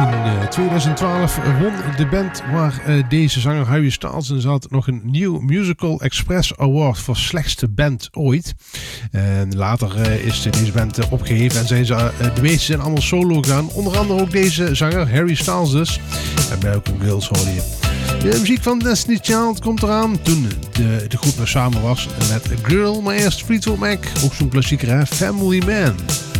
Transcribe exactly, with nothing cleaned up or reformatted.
In twintig twaalf won de band waar uh, deze zanger Harry Styles in zat nog een New Musical Express Award voor slechtste band ooit. En later uh, is deze band uh, opgeheven en zijn ze, uh, de meeste zijn allemaal solo gegaan. Onder andere ook deze zanger Harry Styles dus. En American Girls hoorde je. De muziek van Destiny Child komt eraan toen de, de groep nog samen was met A Girl, maar eerst Fleetwood Mac, ook zo'n klassieker hè, Family Man.